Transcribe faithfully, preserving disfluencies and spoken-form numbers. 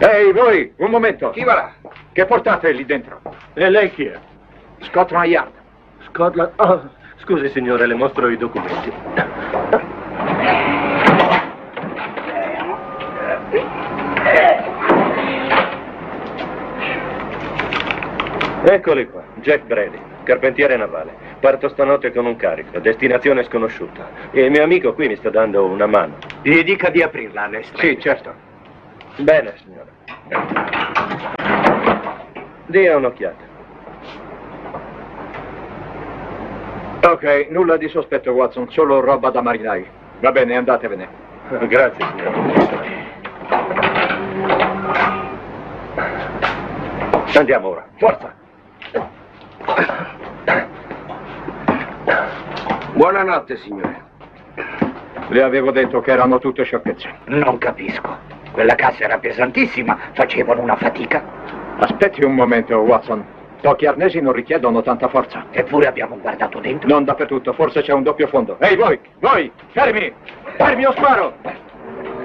Ehi, voi, un momento. Chi va là? Che portate lì dentro? E lei chi è? Scotland Yard. Scotland... Oh, scusi signore, le mostro i documenti. Eccoli qua, Jack Brady, carpentiere navale. Parto stanotte con un carico, destinazione sconosciuta. E il mio amico qui mi sta dando una mano. Gli dica di aprirla, Lester. Sì, certo. Bene, signore. Dia un'occhiata. Ok, nulla di sospetto, Watson, solo roba da marinai. Va bene, andatevene. Grazie, signore. Andiamo ora, forza! Buonanotte, signore. Le avevo detto che erano tutte sciocchezze. Non capisco. Quella cassa era pesantissima, facevano una fatica. Aspetti un momento, Watson. Pochi arnesi non richiedono tanta forza. Eppure abbiamo guardato dentro. Non dappertutto, forse c'è un doppio fondo. Ehi, voi! Voi! Fermi! Fermi o sparo!